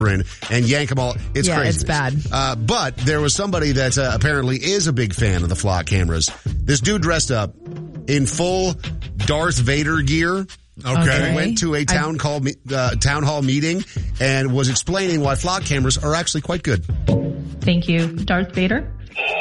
in and yank them all. It's crazy. It's bad. But there was somebody that apparently is a big fan of the flock cameras. This dude dressed up in full Darth Vader gear. Okay. Went to a town hall meeting and was explaining why flock cameras are actually quite good. Thank you, Darth Vader.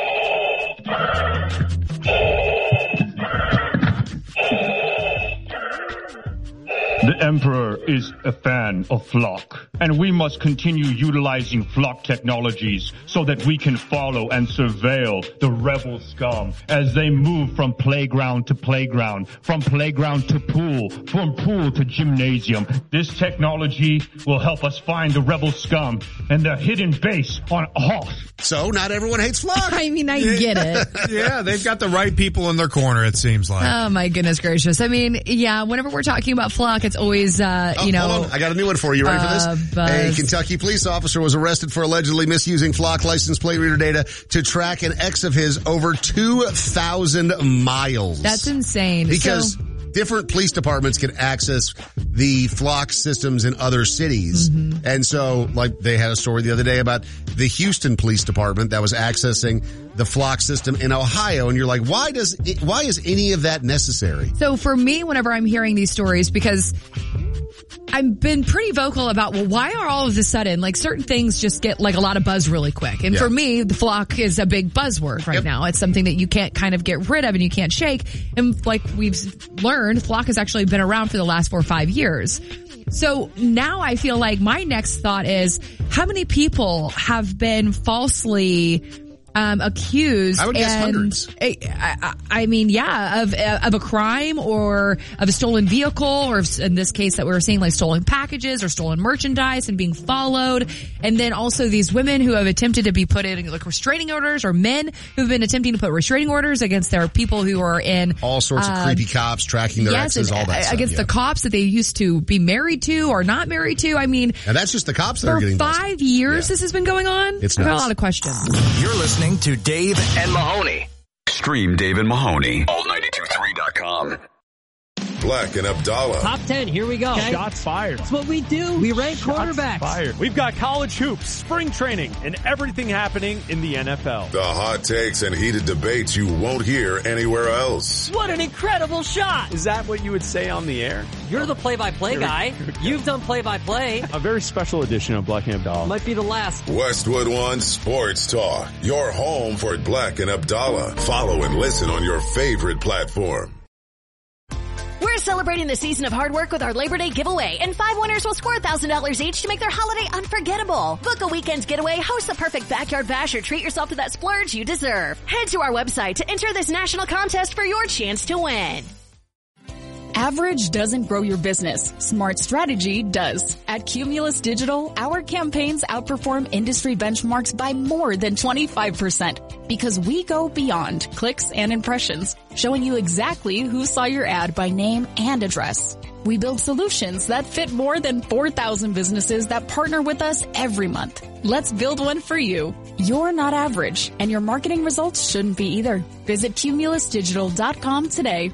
The Emperor is a fan of flock, and we must continue utilizing flock technologies so that we can follow and surveil the rebel scum as they move from playground to playground, from playground to pool, from pool to gymnasium. This technology will help us find the rebel scum and their hidden base on Hoth. So not everyone hates flock. I mean, I get it. Yeah, they've got the right people in their corner, it seems like. Oh, my goodness gracious. I mean, yeah, whenever we're talking about flock, it's always, Hold on. I got a new one for you. Ready for this? Buzz. A Kentucky police officer was arrested for allegedly misusing flock license plate reader data to track an ex of his over 2,000 miles. That's insane. Because different police departments can access the flock systems in other cities. Mm-hmm. And so, like, they had a story the other day about the Houston Police Department that was accessing the flock system in Ohio. And you're like, why is any of that necessary? So for me, whenever I'm hearing these stories, because I've been pretty vocal about, well, why are all of a sudden, like, certain things just get like a lot of buzz really quick. And for me, the flock is a big buzzword right now. It's something that you can't kind of get rid of and you can't shake. And like we've learned, flock has actually been around for the last 4 or 5 years. So now I feel like my next thought is, how many people have been falsely accused? I would guess hundreds. I mean, yeah, of a crime or of a stolen vehicle, or in this case that we were seeing, like stolen packages or stolen merchandise and being followed. And then also these women who have attempted to be put in like restraining orders, or men who've been attempting to put restraining orders against their people who are in all sorts of creepy cops tracking their exes, all that stuff. Against the cops that they used to be married to or not married to. I mean, and that's just the cops that are getting busted. For 5 years this has been going on. It's I've nuts. got a lot of questions. You're listening to Dave and Mahoney. Stream Dave and Mahoney. All923.com. Black and Abdallah. Top 10, here we go. Okay. Shots fired. That's what we do. We rank quarterbacks. Fired. We've got college hoops, spring training, and everything happening in the NFL. The hot takes and heated debates you won't hear anywhere else. What an incredible shot. Is that what you would say on the air? You're the play-by-play guy. You've done play-by-play. A very special edition of Black and Abdallah. Might be the last. Westwood One Sports Talk. Your home for Black and Abdallah. Follow and listen on your favorite platform. We're celebrating the season of hard work with our Labor Day giveaway, and 5 winners will score $1,000 each to make their holiday unforgettable. Book a weekend's getaway, host the perfect backyard bash, or treat yourself to that splurge you deserve. Head to our website to enter this national contest for your chance to win. Average doesn't grow your business. Smart strategy does. At Cumulus Digital, our campaigns outperform industry benchmarks by more than 25% because we go beyond clicks and impressions, showing you exactly who saw your ad by name and address. We build solutions that fit more than 4,000 businesses that partner with us every month. Let's build one for you. You're not average, and your marketing results shouldn't be either. Visit cumulusdigital.com today.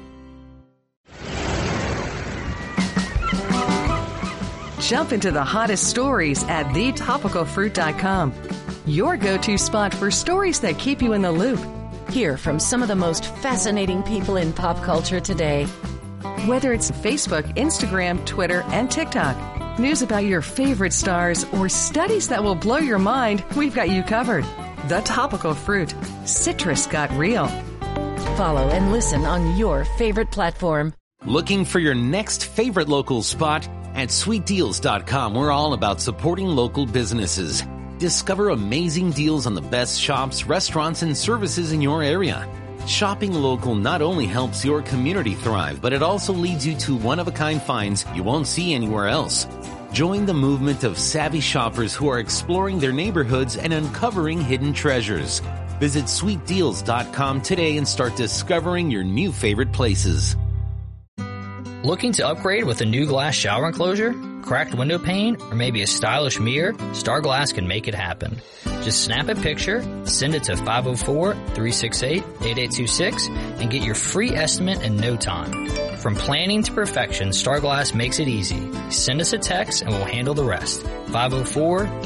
Jump into the hottest stories at thetopicalfruit.com. Your go-to spot for stories that keep you in the loop. Hear from some of the most fascinating people in pop culture today. Whether it's Facebook, Instagram, Twitter, and TikTok, news about your favorite stars, or studies that will blow your mind, we've got you covered. The Topical Fruit. Citrus got real. Follow and listen on your favorite platform. Looking for your next favorite local spot? At sweetdeals.com, we're all about supporting local businesses. Discover amazing deals on the best shops, restaurants, and services in your area. Shopping local not only helps your community thrive, but it also leads you to one-of-a-kind finds you won't see anywhere else. Join the movement of savvy shoppers who are exploring their neighborhoods and uncovering hidden treasures. Visit sweetdeals.com today and start discovering your new favorite places. Looking to upgrade with a new glass shower enclosure, cracked window pane, or maybe a stylish mirror? Star Glass can make it happen. Just snap a picture, send it to 504-368-8826, and get your free estimate in no time. From planning to perfection, Starglass makes it easy. Send us a text and we'll handle the rest. 504